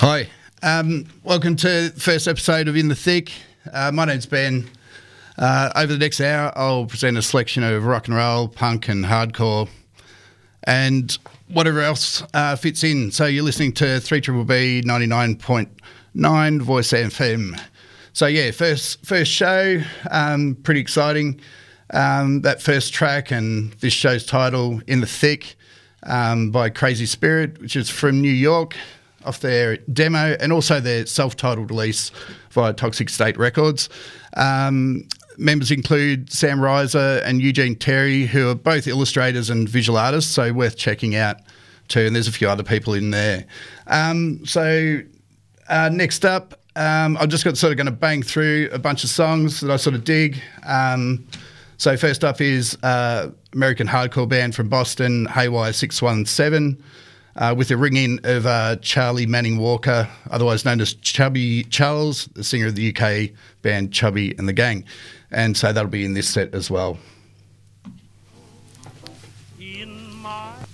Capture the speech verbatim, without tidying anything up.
Hi, um, welcome to the first episode of In the Thick. Uh, my name's Ben. Uh, over the next hour, I'll present a selection of rock and roll, punk and hardcore, and whatever else uh, fits in. So you're listening to three B B ninety-nine point nine Voice F M. So yeah, first first show, um, pretty exciting. Um, that first track and this show's title, In the Thick, um, by Crazy Spirit, which is from New York, off their demo and also their self-titled release via Toxic State Records. Um, members include Sam Reiser and Eugene Terry, who are both illustrators and visual artists, so worth checking out too. And there's a few other people in there. Um, so uh, next up, um, I'm just got sort of going to bang through a bunch of songs that I sort of dig. Um, so first up is uh, American hardcore band from Boston, Haywire six one seven. Uh, with the ring-in of uh, Charlie Manning Walker, otherwise known as Chubby Charles, the singer of the U K band Chubby and the Gang. And so that'll be in this set as well. In my